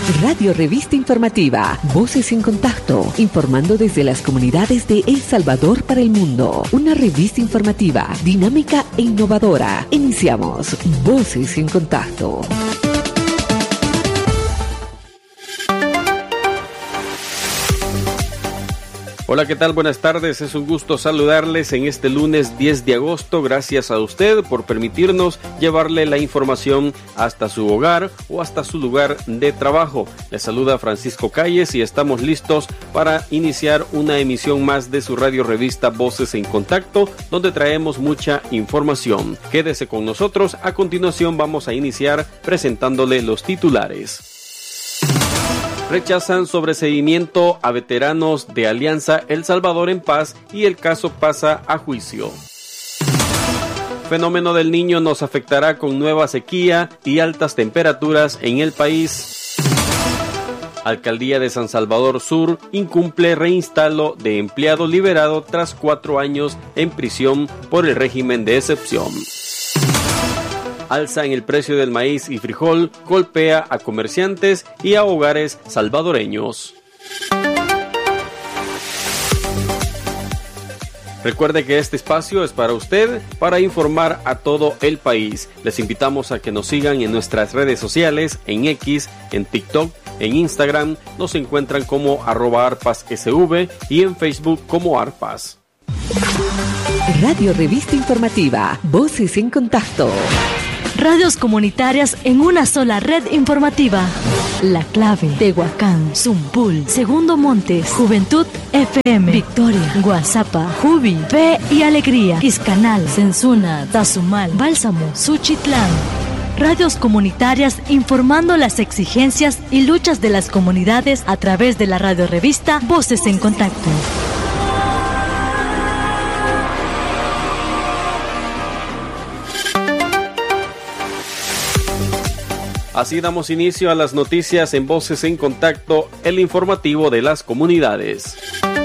Radio Revista Informativa, Voces en Contacto, informando desde las comunidades de El Salvador para el mundo. Una revista informativa, dinámica e innovadora. Iniciamos Voces en Contacto. Hola, ¿qué tal? Buenas tardes, es un gusto saludarles en este lunes 10 de agosto. Gracias a usted por permitirnos llevarle la información hasta su hogar o hasta su lugar de trabajo. Les saluda Francisco Calles y estamos listos para iniciar una emisión más de su radio revista Voces en Contacto, donde traemos mucha información. Quédese con nosotros, a continuación vamos a iniciar presentándole los titulares. Rechazan sobreseimiento a veteranos de Alianza El Salvador en Paz y el caso pasa a juicio. Fenómeno del Niño nos afectará con nueva sequía y altas temperaturas en el país. Alcaldía de San Salvador Sur incumple reinstalo de empleado liberado tras 4 años en prisión por el régimen de excepción. Alza en el precio del maíz y frijol golpea a comerciantes y a hogares salvadoreños. Recuerde que este espacio es para usted, para informar a todo el país. Les invitamos a que nos sigan en nuestras redes sociales, en X, en TikTok, en Instagram. Nos encuentran como @arpassv y en Facebook como Arpas. Radio Revista Informativa, Voces en Contacto. Radios comunitarias en una sola red informativa. La Clave, Tehuacán, Zumpul, Segundo Montes, Juventud FM, Victoria, Guazapa, Jubi, Fe y Alegría, Quiscanal, Sensuna, Tazumal, Bálsamo, Suchitlán. Radios comunitarias informando las exigencias y luchas de las comunidades a través de la radio revista Voces en Contacto. Así damos inicio a las noticias en Voces en Contacto, el informativo de las comunidades.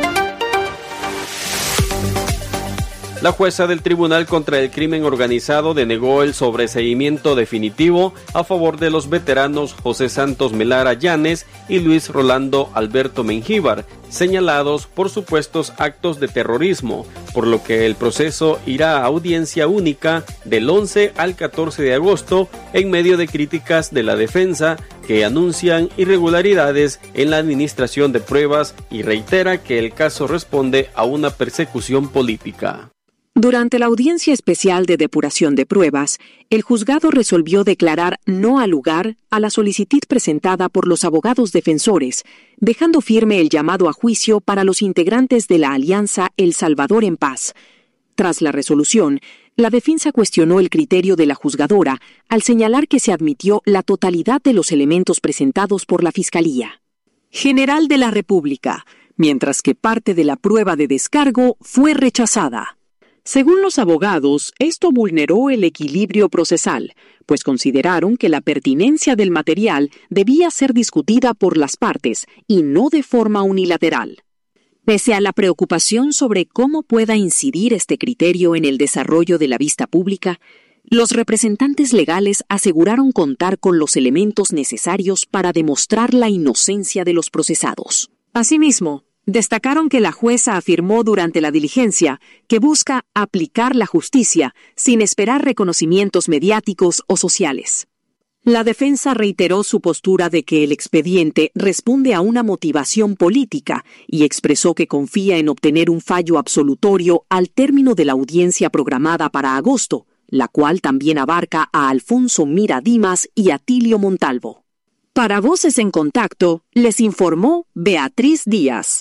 La jueza del Tribunal contra el Crimen Organizado denegó el sobreseimiento definitivo a favor de los veteranos José Santos Melara Llanes y Luis Rolando Alberto Mengíbar, señalados por supuestos actos de terrorismo, por lo que el proceso irá a audiencia única del 11 al 14 de agosto en medio de críticas de la defensa que anuncian irregularidades en la administración de pruebas y reitera que el caso responde a una persecución política. Durante la audiencia especial de depuración de pruebas, el juzgado resolvió declarar no al lugar a la solicitud presentada por los abogados defensores, dejando firme el llamado a juicio para los integrantes de la Alianza El Salvador en Paz. Tras la resolución, la defensa cuestionó el criterio de la juzgadora al señalar que se admitió la totalidad de los elementos presentados por la Fiscalía General de la República, mientras que parte de la prueba de descargo fue rechazada. Según los abogados, esto vulneró el equilibrio procesal, pues consideraron que la pertinencia del material debía ser discutida por las partes y no de forma unilateral. Pese a la preocupación sobre cómo pueda incidir este criterio en el desarrollo de la vista pública, los representantes legales aseguraron contar con los elementos necesarios para demostrar la inocencia de los procesados. Asimismo, destacaron que la jueza afirmó durante la diligencia que busca aplicar la justicia sin esperar reconocimientos mediáticos o sociales. La defensa reiteró su postura de que el expediente responde a una motivación política y expresó que confía en obtener un fallo absolutorio al término de la audiencia programada para agosto, la cual también abarca a Alfonso Mira Dimas y Atilio Montalvo. Para Voces en Contacto, les informó Beatriz Díaz.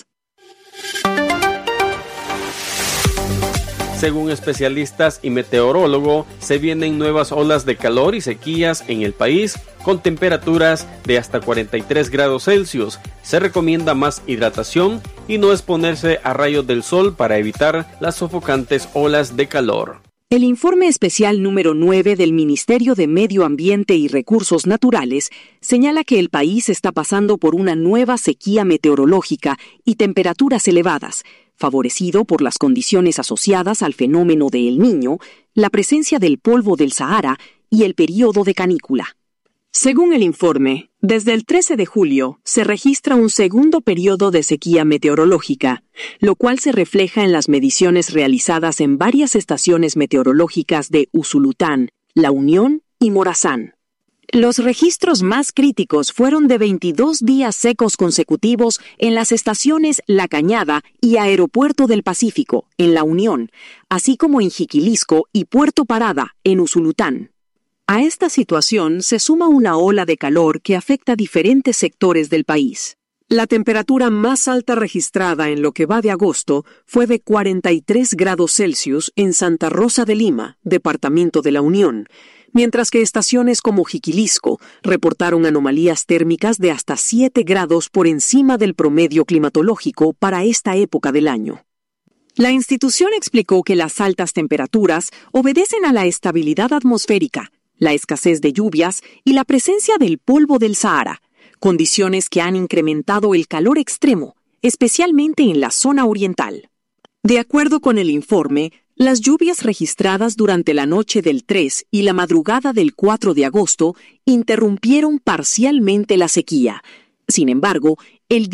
Según especialistas y meteorólogos, se vienen nuevas olas de calor y sequías en el país con temperaturas de hasta 43 grados Celsius. Se recomienda más hidratación y no exponerse a rayos del sol para evitar las sofocantes olas de calor. El informe especial número 9 del Ministerio de Medio Ambiente y Recursos Naturales señala que el país está pasando por una nueva sequía meteorológica y temperaturas elevadas, favorecido por las condiciones asociadas al fenómeno de El Niño, la presencia del polvo del Sahara y el período de canícula. Según el informe, Desde el 13 de julio se registra un segundo periodo de sequía meteorológica, lo cual se refleja en las mediciones realizadas en varias estaciones meteorológicas de Usulután, La Unión y Morazán. Los registros más críticos fueron de 22 días secos consecutivos en las estaciones La Cañada y Aeropuerto del Pacífico, en La Unión, así como en Jiquilisco y Puerto Parada, en Usulután. A esta situación se suma una ola de calor que afecta a diferentes sectores del país. La temperatura más alta registrada en lo que va de agosto fue de 43 grados Celsius en Santa Rosa de Lima, departamento de La Unión, mientras que estaciones como Jiquilisco reportaron anomalías térmicas de hasta 7 grados por encima del promedio climatológico para esta época del año. La institución explicó que las altas temperaturas obedecen a la estabilidad atmosférica, la escasez de lluvias y la presencia del polvo del Sahara, condiciones que han incrementado el calor extremo, especialmente en la zona oriental. De acuerdo con el informe, las lluvias registradas durante la noche del 3 y la madrugada del 4 de agosto interrumpieron parcialmente la sequía. Sin embargo, el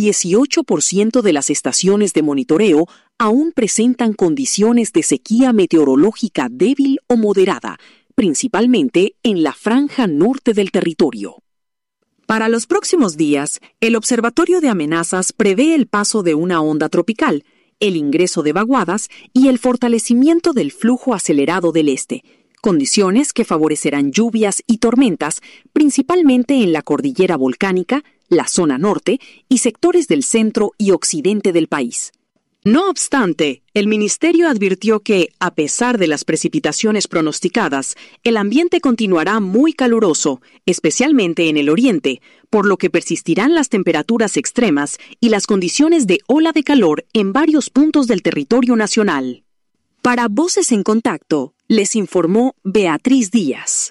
18% de las estaciones de monitoreo aún presentan condiciones de sequía meteorológica débil o moderada, principalmente en la franja norte del territorio. Para los próximos días, el Observatorio de Amenazas prevé el paso de una onda tropical, el ingreso de vaguadas y el fortalecimiento del flujo acelerado del este, condiciones que favorecerán lluvias y tormentas, principalmente en la cordillera volcánica, la zona norte y sectores del centro y occidente del país. No obstante, el ministerio advirtió que, a pesar de las precipitaciones pronosticadas, el ambiente continuará muy caluroso, especialmente en el oriente, por lo que persistirán las temperaturas extremas y las condiciones de ola de calor en varios puntos del territorio nacional. Para Voces en Contacto, les informó Beatriz Díaz.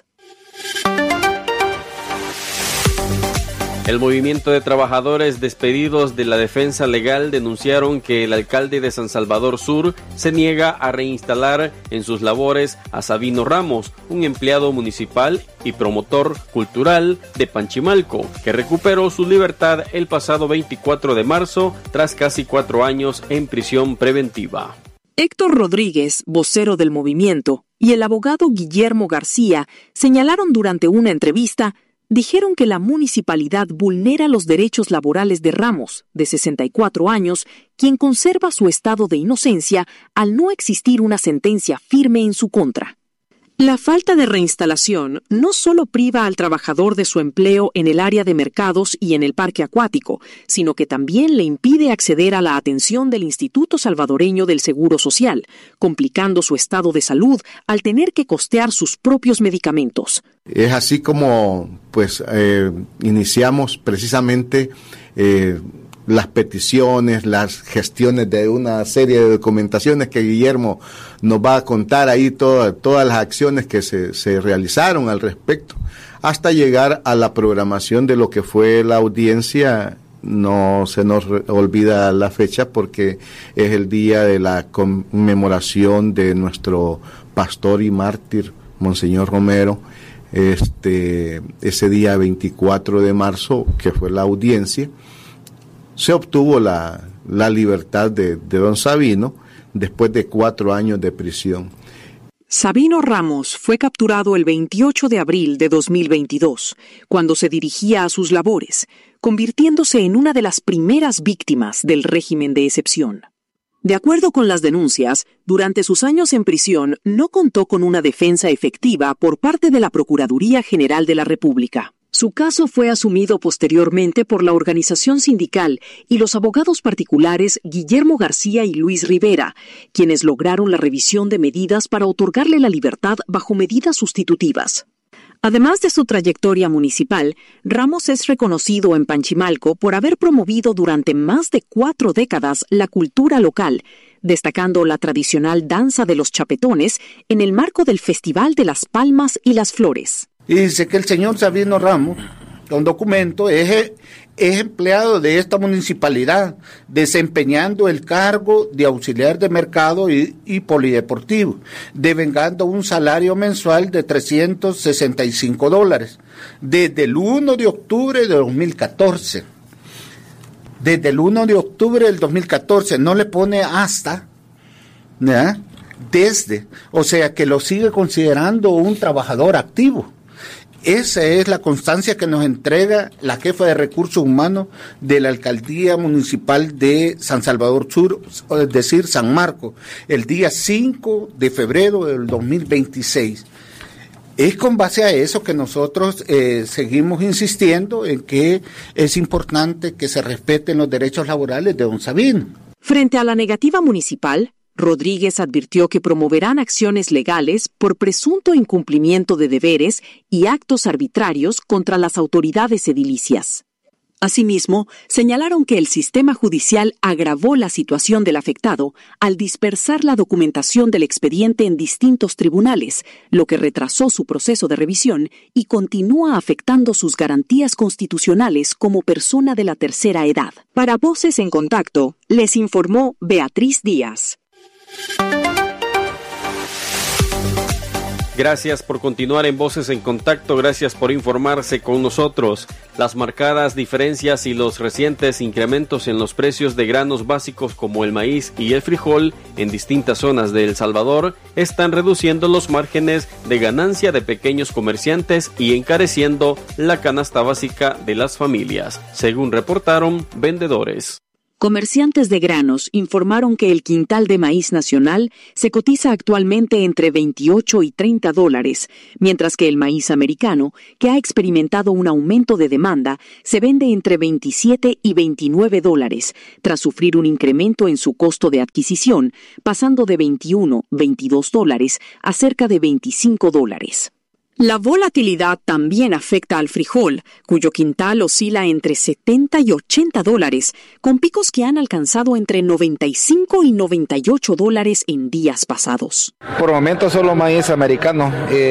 El movimiento de trabajadores despedidos de la defensa legal denunciaron que el alcalde de San Salvador Sur se niega a reinstalar en sus labores a Sabino Ramos, un empleado municipal y promotor cultural de Panchimalco, que recuperó su libertad el pasado 24 de marzo tras casi 4 años en prisión preventiva. Héctor Rodríguez, vocero del movimiento, y el abogado Guillermo García señalaron durante una entrevista dijeron que la municipalidad vulnera los derechos laborales de Ramos, de 64 años, quien conserva su estado de inocencia al no existir una sentencia firme en su contra. La falta de reinstalación no solo priva al trabajador de su empleo en el área de mercados y en el parque acuático, sino que también le impide acceder a la atención del Instituto Salvadoreño del Seguro Social, complicando su estado de salud al tener que costear sus propios medicamentos. Es así como iniciamos precisamente las peticiones, las gestiones de una serie de documentaciones que Guillermo nos va a contar ahí todas las acciones que se realizaron al respecto, hasta llegar a la programación de lo que fue la audiencia. No se nos olvida la fecha porque es el día de la conmemoración de nuestro pastor y mártir, Monseñor Romero. Ese día 24 de marzo, que fue la audiencia, se obtuvo la libertad de don Sabino después de 4 años de prisión. Sabino Ramos fue capturado el 28 de abril de 2022, cuando se dirigía a sus labores, convirtiéndose en una de las primeras víctimas del régimen de excepción. De acuerdo con las denuncias, durante sus años en prisión no contó con una defensa efectiva por parte de la Procuraduría General de la República. Su caso fue asumido posteriormente por la organización sindical y los abogados particulares Guillermo García y Luis Rivera, quienes lograron la revisión de medidas para otorgarle la libertad bajo medidas sustitutivas. Además de su trayectoria municipal, Ramos es reconocido en Panchimalco por haber promovido durante más de 4 décadas la cultura local, destacando la tradicional danza de los chapetones en el marco del Festival de las Palmas y las Flores. Y dice que el señor Sabino Ramos, un documento, es es empleado de esta municipalidad, desempeñando el cargo de auxiliar de mercado y polideportivo, devengando un salario mensual de $365 desde el 1 de octubre de 2014. Desde el 1 de octubre del 2014, no le pone hasta, ¿ya? Desde, o sea que lo sigue considerando un trabajador activo. Esa es la constancia que nos entrega la jefa de recursos humanos de la alcaldía municipal de San Salvador Sur, es decir, San Marcos, el día 5 de febrero del 2026. Es con base a eso que nosotros seguimos insistiendo en que es importante que se respeten los derechos laborales de don Sabino. Frente a la negativa municipal, Rodríguez advirtió que promoverán acciones legales por presunto incumplimiento de deberes y actos arbitrarios contra las autoridades edilicias. Asimismo, señalaron que el sistema judicial agravó la situación del afectado al dispersar la documentación del expediente en distintos tribunales, lo que retrasó su proceso de revisión y continúa afectando sus garantías constitucionales como persona de la tercera edad. Para Voces en Contacto, les informó Beatriz Díaz. Gracias por continuar en Voces en Contacto, gracias por informarse con nosotros. Las marcadas diferencias y los recientes incrementos en los precios de granos básicos como el maíz y el frijol en distintas zonas de El Salvador están reduciendo los márgenes de ganancia de pequeños comerciantes y encareciendo la canasta básica de las familias, según reportaron vendedores. Comerciantes de granos informaron que el quintal de maíz nacional se cotiza actualmente entre $28 y $30, mientras que el maíz americano, que ha experimentado un aumento de demanda, se vende entre $27 y $29, tras sufrir un incremento en su costo de adquisición, pasando de $21-22 a cerca de $25. La volatilidad también afecta al frijol, cuyo quintal oscila entre $70 y $80, con picos que han alcanzado entre $95 y $98 en días pasados. Por el momento solo maíz americano.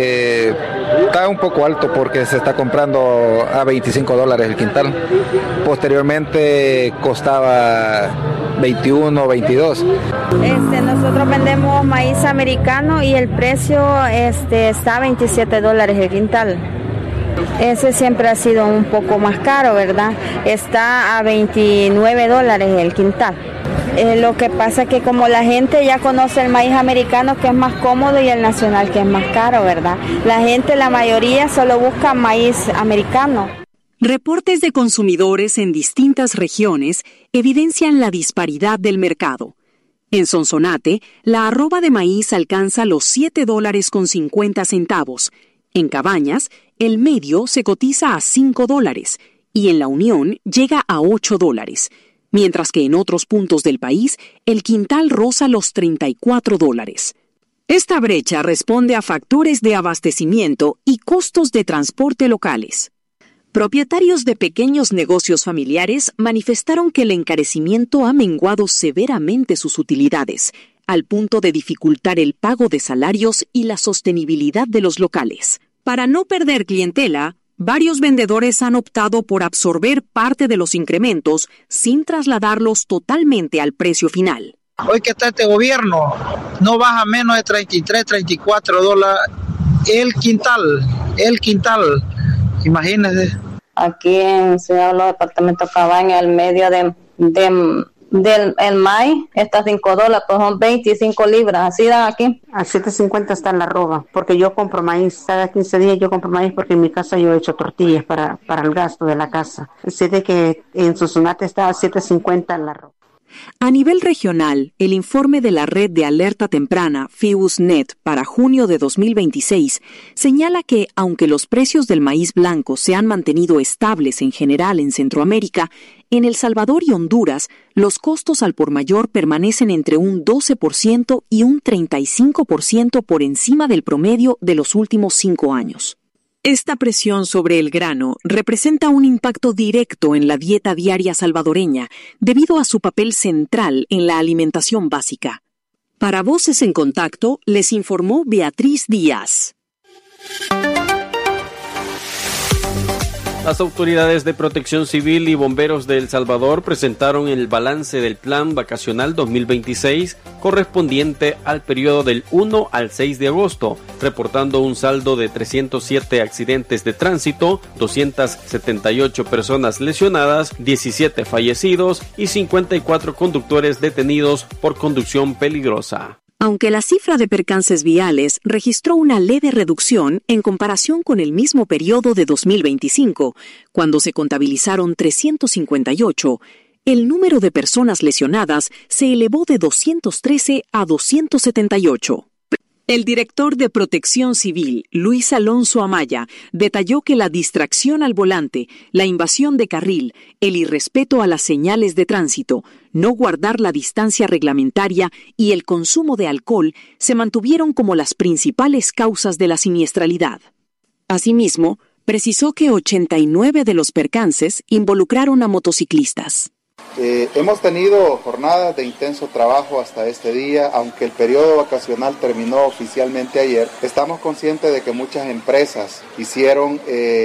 Está un poco alto porque se está comprando a $25 el quintal. Posteriormente costaba 21, 22. Nosotros vendemos maíz americano y el precio está a $27 el quintal. Ese siempre ha sido un poco más caro, ¿verdad? Está a $29 el quintal. Lo que pasa es que como la gente ya conoce el maíz americano, que es más cómodo, y el nacional, que es más caro, ¿verdad? La mayoría solo busca maíz americano. Reportes de consumidores en distintas regiones evidencian la disparidad del mercado. En Sonsonate, la arroba de maíz alcanza los $7.50. En Cabañas, el medio se cotiza a $5 y en La Unión llega a $8, mientras que en otros puntos del país el quintal roza los $34. Esta brecha responde a factores de abastecimiento y costos de transporte locales. Propietarios de pequeños negocios familiares manifestaron que el encarecimiento ha menguado severamente sus utilidades, al punto de dificultar el pago de salarios y la sostenibilidad de los locales. Para no perder clientela, varios vendedores han optado por absorber parte de los incrementos sin trasladarlos totalmente al precio final. Hoy que está este gobierno, no baja menos de $33, $34 el quintal. Imagínense. Aquí en Ciudad Los Departamentos Cabaña, el medio del maíz está a $5, pues son 25 libras, así dan aquí. A $7.50 está en la arroba, porque yo compro maíz, cada 15 días yo compro maíz porque en mi casa yo he hecho tortillas para el gasto de la casa. Así de que en Sonsonate está a $7.50 en la arroba. A nivel regional, el informe de la Red de Alerta Temprana FIUSNet para junio de 2026 señala que, aunque los precios del maíz blanco se han mantenido estables en general en Centroamérica, en El Salvador y Honduras, los costos al por mayor permanecen entre un 12% y un 35% por encima del promedio de los últimos 5 años. Esta presión sobre el grano representa un impacto directo en la dieta diaria salvadoreña debido a su papel central en la alimentación básica. Para Voces en Contacto, les informó Beatriz Díaz. Las autoridades de Protección Civil y Bomberos de El Salvador presentaron el balance del Plan Vacacional 2026 correspondiente al periodo del 1 al 6 de agosto, reportando un saldo de 307 accidentes de tránsito, 278 personas lesionadas, 17 fallecidos y 54 conductores detenidos por conducción peligrosa. Aunque la cifra de percances viales registró una leve reducción en comparación con el mismo periodo de 2025, cuando se contabilizaron 358, el número de personas lesionadas se elevó de 213 a 278. El director de Protección Civil, Luis Alonso Amaya, detalló que la distracción al volante, la invasión de carril, el irrespeto a las señales de tránsito, no guardar la distancia reglamentaria y el consumo de alcohol se mantuvieron como las principales causas de la siniestralidad. Asimismo, precisó que 89 de los percances involucraron a motociclistas. Hemos tenido jornadas de intenso trabajo hasta este día, aunque el periodo vacacional terminó oficialmente ayer. Estamos conscientes de que muchas empresas hicieron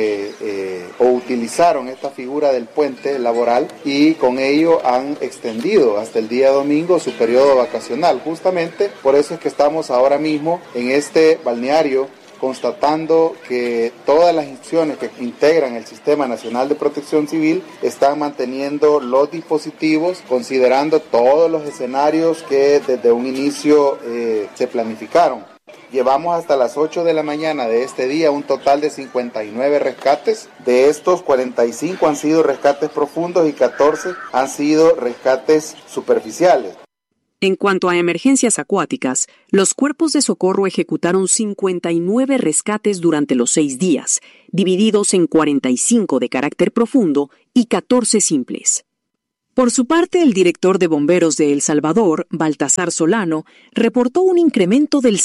o utilizaron esta figura del puente laboral y con ello han extendido hasta el día domingo su periodo vacacional. Justamente por eso es que estamos ahora mismo en este balneario constatando que todas las instituciones que integran el Sistema Nacional de Protección Civil están manteniendo los dispositivos, considerando todos los escenarios que desde un inicio se planificaron. Llevamos hasta las 8 de la mañana de este día un total de 59 rescates. De estos, 45 han sido rescates profundos y 14 han sido rescates superficiales. En cuanto a emergencias acuáticas, los cuerpos de socorro ejecutaron 59 rescates durante los 6 días, divididos en 45 de carácter profundo y 14 simples. Por su parte, el director de bomberos de El Salvador, Baltasar Solano, reportó un incremento del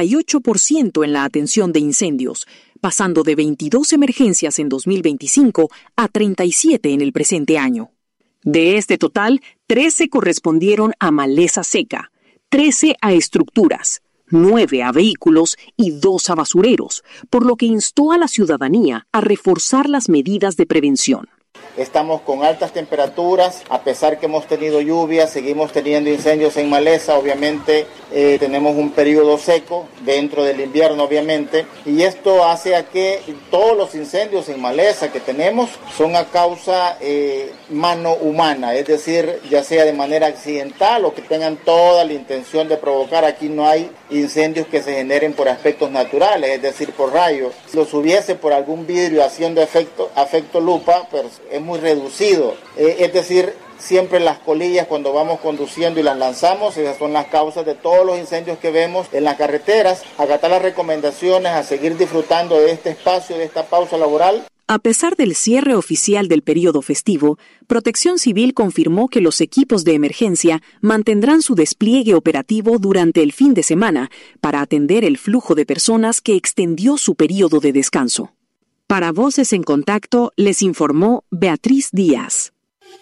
68% en la atención de incendios, pasando de 22 emergencias en 2025 a 37 en el presente año. De este total, 13 correspondieron a maleza seca, 13 a estructuras, 9 a vehículos y 2 a basureros, por lo que instó a la ciudadanía a reforzar las medidas de prevención. Estamos con altas temperaturas, a pesar que hemos tenido lluvias, seguimos teniendo incendios en maleza, obviamente tenemos un periodo seco dentro del invierno, obviamente, y esto hace a que todos los incendios en maleza que tenemos son a causa mano humana, es decir, ya sea de manera accidental o que tengan toda la intención de provocar. Aquí no hay incendios que se generen por aspectos naturales, es decir, por rayos. Si los hubiese por algún vidrio haciendo efecto lupa, pues es muy reducido, es decir, siempre las colillas cuando vamos conduciendo y las lanzamos, esas son las causas de todos los incendios que vemos en las carreteras. Acatar las recomendaciones, a seguir disfrutando de este espacio, de esta pausa laboral. A pesar del cierre oficial del periodo festivo, Protección Civil confirmó que los equipos de emergencia mantendrán su despliegue operativo durante el fin de semana para atender el flujo de personas que extendió su periodo de descanso. Para Voces en Contacto, les informó Beatriz Díaz.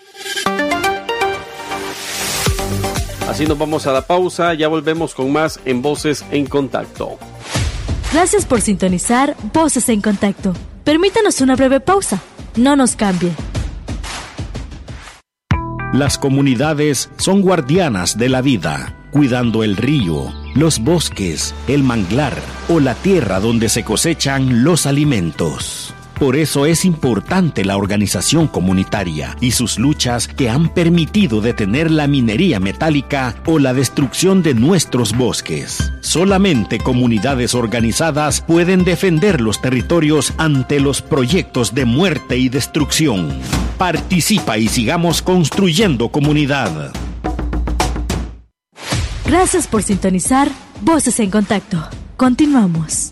Así nos vamos a la pausa, ya volvemos con más en Voces en Contacto. Gracias por sintonizar Voces en Contacto. Permítanos una breve pausa. No nos cambie. Las comunidades son guardianas de la vida, cuidando el río, los bosques, el manglar o la tierra donde se cosechan los alimentos. Por eso es importante la organización comunitaria y sus luchas que han permitido detener la minería metálica o la destrucción de nuestros bosques. Solamente comunidades organizadas pueden defender los territorios ante los proyectos de muerte y destrucción. Participa y sigamos construyendo comunidad. Gracias por sintonizar Voces en Contacto. Continuamos.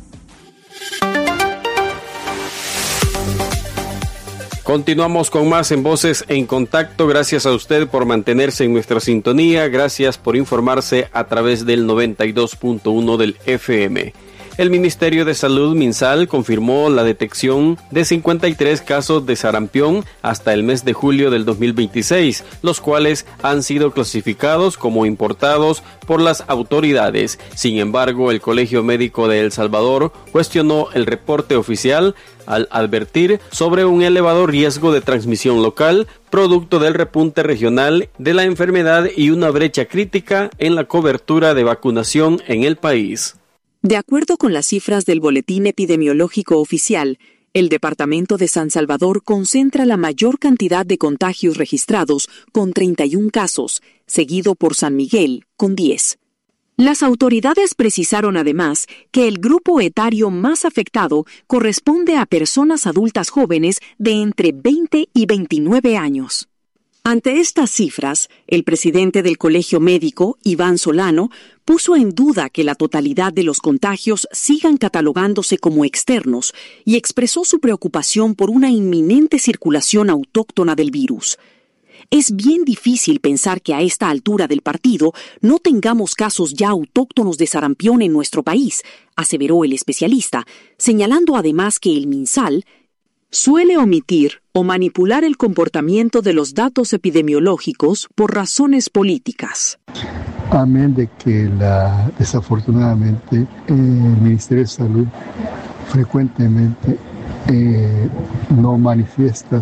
Continuamos con más en Voces en Contacto. Gracias a usted por mantenerse en nuestra sintonía. Gracias por informarse a través del 92.1 del FM. El Ministerio de Salud, MinSal, confirmó la detección de 53 casos de sarampión hasta el mes de julio del 2026, los cuales han sido clasificados como importados por las autoridades. Sin embargo, el Colegio Médico de El Salvador cuestionó el reporte oficial al advertir sobre un elevado riesgo de transmisión local, producto del repunte regional de la enfermedad y una brecha crítica en la cobertura de vacunación en el país. De acuerdo con las cifras del Boletín Epidemiológico Oficial, el departamento de San Salvador concentra la mayor cantidad de contagios registrados, con 31 casos, seguido por San Miguel, con 10. Las autoridades precisaron además que el grupo etario más afectado corresponde a personas adultas jóvenes de entre 20 y 29 años. Ante estas cifras, el presidente del Colegio Médico, Iván Solano, puso en duda que la totalidad de los contagios sigan catalogándose como externos y expresó su preocupación por una inminente circulación autóctona del virus. Es bien difícil pensar que a esta altura del partido no tengamos casos ya autóctonos de sarampión en nuestro país, aseveró el especialista, señalando además que el MinSal suele omitir o manipular el comportamiento de los datos epidemiológicos por razones políticas. Amén de que desafortunadamente el Ministerio de Salud frecuentemente no manifiesta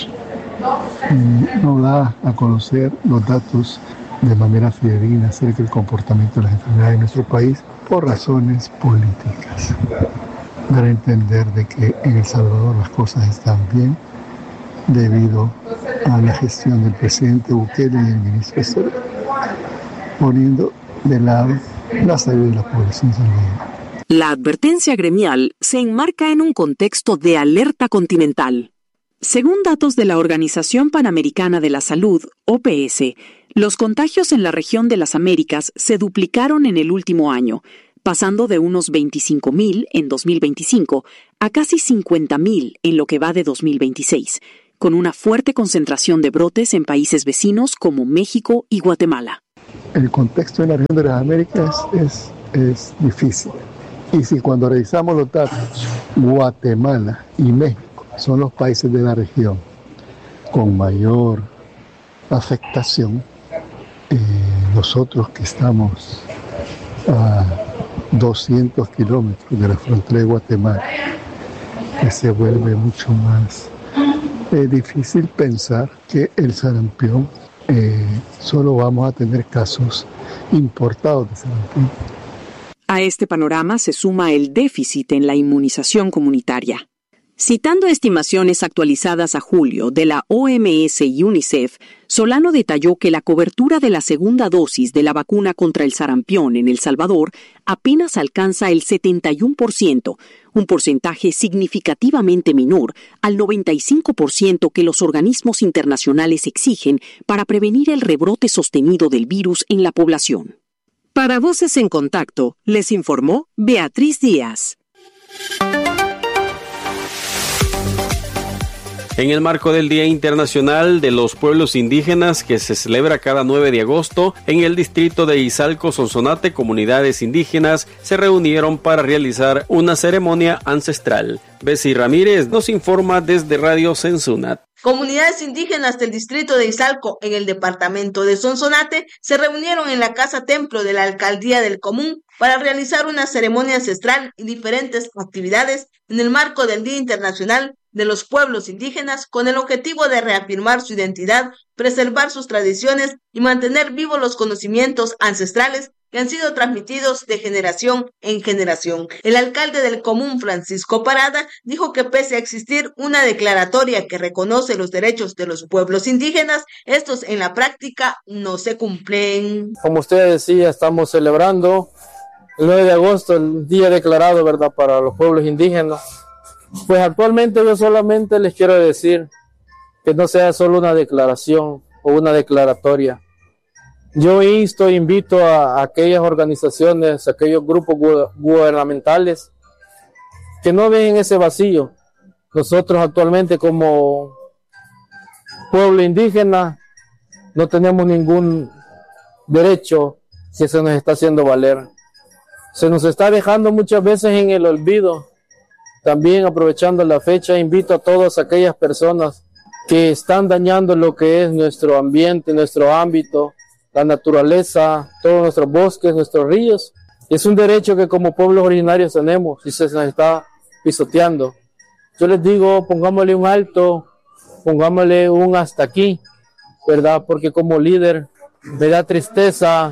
no da a conocer los datos de manera fidedigna acerca del comportamiento de las enfermedades en nuestro país por razones políticas. Dar a entender de que en El Salvador las cosas están bien debido a la gestión del presidente Bukele y el ministro de Salud, poniendo de lado la salud de la población salvadoreña. La advertencia gremial se enmarca en un contexto de alerta continental. Según datos de la Organización Panamericana de la Salud, OPS, los contagios en la región de las Américas se duplicaron en el último año, pasando de unos 25,000 en 2025 a casi 50,000 en lo que va de 2026, con una fuerte concentración de brotes en países vecinos como México y Guatemala. El contexto en la región de las Américas es difícil. Y si cuando revisamos los datos, Guatemala y México son los países de la región con mayor afectación, nosotros que estamos a 200 kilómetros de la frontera de Guatemala, que se vuelve mucho más difícil pensar que el sarampión solo vamos a tener casos importados de sarampión. A este panorama se suma el déficit en la inmunización comunitaria. Citando estimaciones actualizadas a julio de la OMS y UNICEF, Solano detalló que la cobertura de la segunda dosis de la vacuna contra el sarampión en El Salvador apenas alcanza el 71%, un porcentaje significativamente menor al 95% que los organismos internacionales exigen para prevenir el rebrote sostenido del virus en la población. Para Voces en Contacto, les informó Beatriz Díaz. En el marco del Día Internacional de los Pueblos Indígenas, que se celebra cada 9 de agosto, en el distrito de Izalco, Sonsonate, comunidades indígenas se reunieron para realizar una ceremonia ancestral. Bessie Ramírez nos informa desde Radio Sensunat. Comunidades indígenas del distrito de Izalco, en el departamento de Sonsonate, se reunieron en la Casa Templo de la Alcaldía del Común para realizar una ceremonia ancestral y diferentes actividades en el marco del Día Internacional de los Pueblos Indígenas, con el objetivo de reafirmar su identidad, preservar sus tradiciones y mantener vivos los conocimientos ancestrales que han sido transmitidos de generación en generación. El alcalde del Común, Francisco Parada, dijo que pese a existir una declaratoria que reconoce los derechos de los pueblos indígenas, estos en la práctica no se cumplen. Como usted decía, estamos celebrando el 9 de agosto, el día declarado, ¿verdad?, para los pueblos indígenas. Pues actualmente yo solamente les quiero decir que no sea solo una declaración o una declaratoria. Yo invito a aquellas organizaciones, a aquellos grupos gubernamentales que no ven ese vacío. Nosotros actualmente como pueblo indígena no tenemos ningún derecho que se nos está haciendo valer. Se nos está dejando muchas veces en el olvido. También, aprovechando la fecha, invito a todas aquellas personas que están dañando lo que es nuestro ambiente, nuestro ámbito, la naturaleza, todos nuestros bosques, nuestros ríos. Es un derecho que como pueblos originarios tenemos y se nos está pisoteando. yo les digo, pongámosle un alto, pongámosle un hasta aquí, ¿verdad? Porque como líder me da tristeza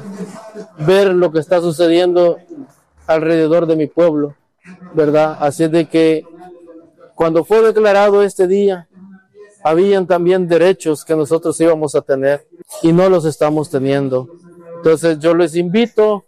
ver lo que está sucediendo alrededor de mi pueblo, ¿verdad? Así es de que cuando fue declarado este día, habían también derechos que nosotros íbamos a tener y no los estamos teniendo. Entonces yo les invito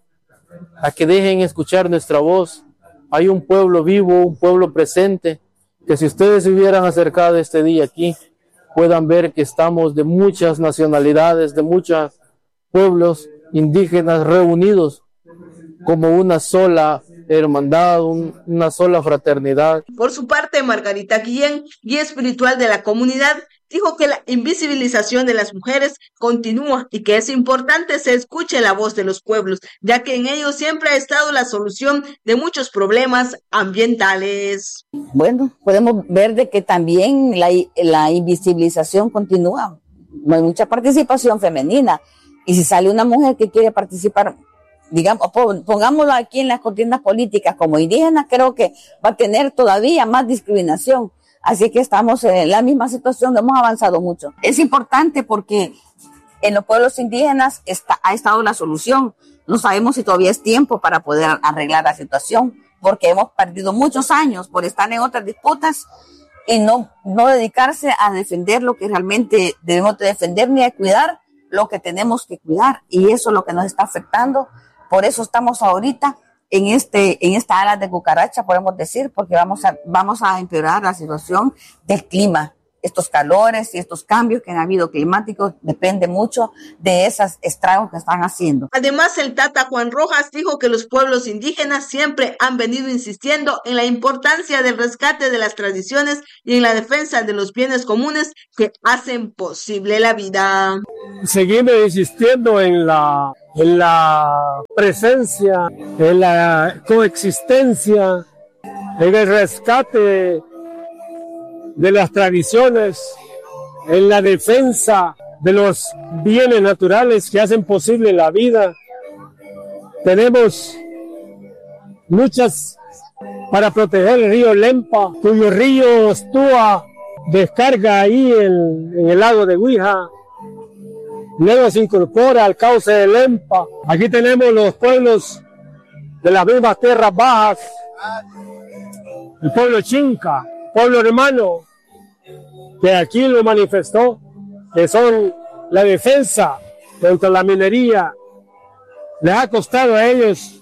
a que dejen escuchar nuestra voz. Hay un pueblo vivo, un pueblo presente, que si ustedes se hubieran acercado este día aquí, puedan ver que estamos de muchas nacionalidades, de muchos pueblos indígenas reunidos como una sola hermandad, una sola fraternidad. Por su parte, Margarita Guillén, guía espiritual de la comunidad, dijo que la invisibilización de las mujeres continúa y que es importante se escuche la voz de los pueblos, ya que en ellos siempre ha estado la solución de muchos problemas ambientales. Bueno, podemos ver de que también la invisibilización continúa. No hay mucha participación femenina. Y si sale una mujer que quiere participar, digamos, pongámoslo aquí en las contiendas políticas como indígena, creo que va a tener todavía más discriminación. Así que estamos en la misma situación, hemos avanzado mucho. Es importante porque en los pueblos indígenas ha estado la solución. No sabemos si todavía es tiempo para poder arreglar la situación, porque hemos perdido muchos años por estar en otras disputas y no dedicarse a defender lo que realmente debemos de defender ni a cuidar lo que tenemos que cuidar. Y eso es lo que nos está afectando. Por eso estamos ahorita en esta ala de cucaracha, podemos decir, porque vamos a empeorar la situación del clima. Estos calores y estos cambios que han habido climáticos depende mucho de esos estragos que están haciendo. Además, el Tata Juan Rojas dijo que los pueblos indígenas siempre han venido insistiendo en la importancia del rescate de las tradiciones y en la defensa de los bienes comunes que hacen posible la vida. Seguimos insistiendo en la presencia, en la coexistencia, en el rescate de las tradiciones, en la defensa de los bienes naturales que hacen posible la vida. Tenemos luchas para proteger el río Lempa, cuyo río Ostua descarga ahí en el lago de Huija. Luego se incorpora al cauce de Lempa. Aquí tenemos los pueblos de las mismas tierras bajas, el pueblo Chinca, pueblo hermano, que aquí lo manifestó, que son la defensa contra la minería. Les ha costado a ellos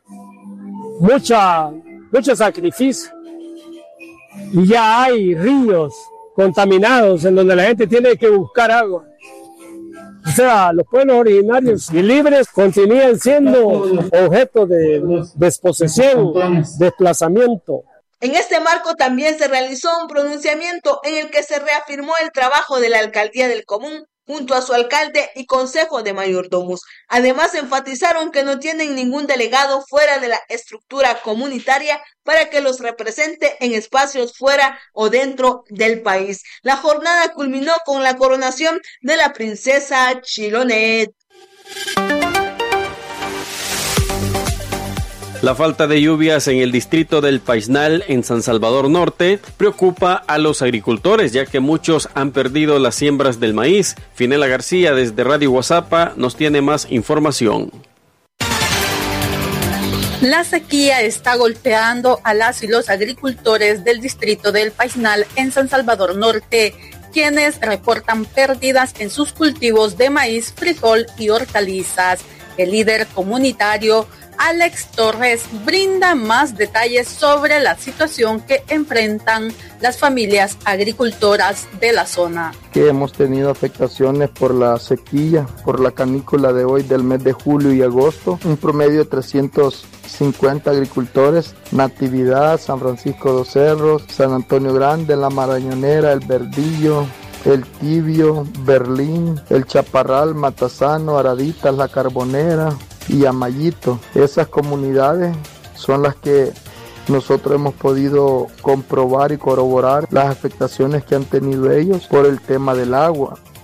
mucho sacrificio. Y ya hay ríos contaminados en donde la gente tiene que buscar agua. O sea, los pueblos originarios y libres continúan siendo objeto de desposesión, desplazamiento. En este marco también se realizó un pronunciamiento en el que se reafirmó el trabajo de la Alcaldía del Común junto a su alcalde y consejo de mayordomos. Además, enfatizaron que no tienen ningún delegado fuera de la estructura comunitaria para que los represente en espacios fuera o dentro del país. La jornada culminó con la coronación de la princesa Chilonet. La falta de lluvias en el distrito del Paisnal en San Salvador Norte preocupa a los agricultores, ya que muchos han perdido las siembras del maíz. Finela García desde Radio Guasapa nos tiene más información. La sequía está golpeando a las y los agricultores del distrito del Paisnal en San Salvador Norte, quienes reportan pérdidas en sus cultivos de maíz, frijol y hortalizas. El líder comunitario Alex Torres brinda más detalles sobre la situación que enfrentan las familias agricultoras de la zona. Que hemos tenido afectaciones por la sequía, por la canícula de hoy del mes de julio y agosto, un promedio de 350 agricultores, Natividad, San Francisco de los Cerros, San Antonio Grande, La Marañonera, El Verdillo, El Tibio, Berlín, El Chaparral, Matasano, Araditas, La Carbonera y Amayito. Esas comunidades son las que nosotros hemos podido comprobar y corroborar las afectaciones que han tenido ellos por el tema del agua.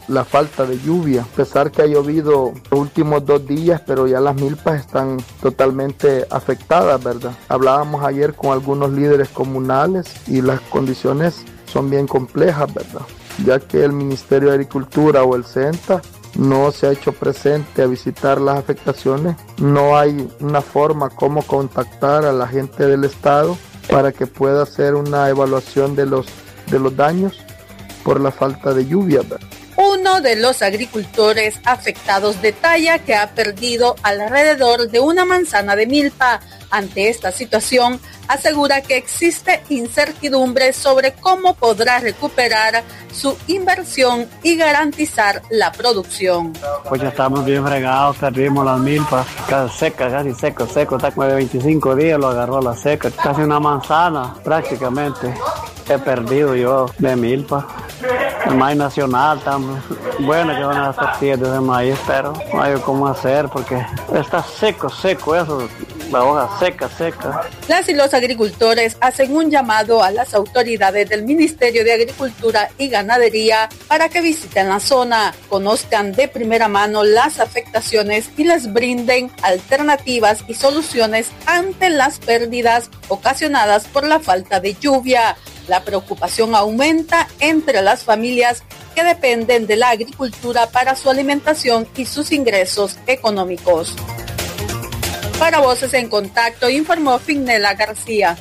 la falta de lluvia, a pesar que ha llovido los últimos 2 días, pero ya las milpas están totalmente afectadas, ¿verdad? Hablábamos ayer con algunos líderes comunales y las condiciones son bien complejas, ¿verdad? Ya que el Ministerio de Agricultura o el CENTA no se ha hecho presente a visitar las afectaciones, no hay una forma como contactar a la gente del Estado para que pueda hacer una evaluación de los daños por la falta de lluvia, ¿verdad? Uno de los agricultores afectados detalla que ha perdido alrededor de una manzana de milpa. Ante esta situación, asegura que existe incertidumbre sobre cómo podrá recuperar su inversión y garantizar la producción. Pues ya estamos bien fregados, perdimos las milpas, casi seco, está como de 25 días, lo agarró la seca, casi una manzana prácticamente. He perdido yo de milpa. El maíz nacional tan bueno que van a las tortillas de maíz, pero no hay cómo hacer porque está seco eso, la hoja seca. Las y los agricultores hacen un llamado a las autoridades del Ministerio de Agricultura y Ganadería para que visiten la zona, conozcan de primera mano las afectaciones y les brinden alternativas y soluciones ante las pérdidas ocasionadas por la falta de lluvia. La preocupación aumenta entre las familias que dependen de la agricultura para su alimentación y sus ingresos económicos. Para Voces en Contacto, informó Fignela García.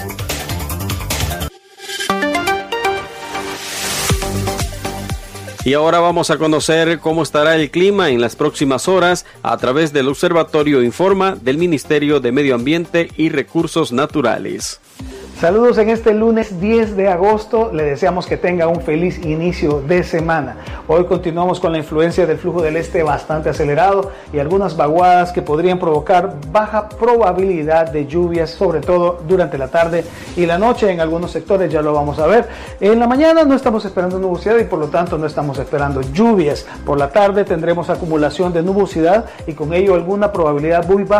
Y ahora vamos a conocer cómo estará el clima en las próximas horas a través del Observatorio Informa del Ministerio de Medio Ambiente y Recursos Naturales. Saludos en este lunes 10 de agosto, le deseamos que tenga un feliz inicio de semana. Hoy continuamos con la influencia del flujo del este bastante acelerado y algunas vaguadas que podrían provocar baja probabilidad de lluvias, sobre todo durante la tarde y la noche en algunos sectores, ya lo vamos a ver. En la mañana no estamos esperando nubosidad y por lo tanto no estamos esperando lluvias. Por la tarde tendremos acumulación de nubosidad y con ello alguna probabilidad muy baja